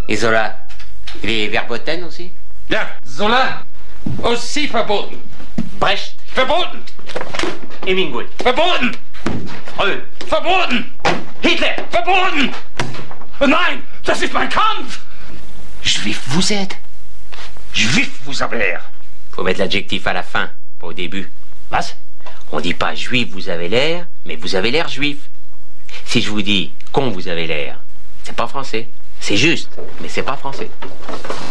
Et Zola, il est verboten aussi? Ja, Zola, aussi verboten. Brecht? Verboten! Hemingway? Verboten! Freud? Verboten! Hitler? Verboten! Nein, das ist mein Kampf! Juif vous êtes? Juif vous avez l'air. Faut mettre l'adjectif à la fin, pas au début. Was? On dit pas juif vous avez l'air, mais vous avez l'air juif. Si je vous dis con vous avez l'air, c'est pas français. C'est juste, mais c'est pas français.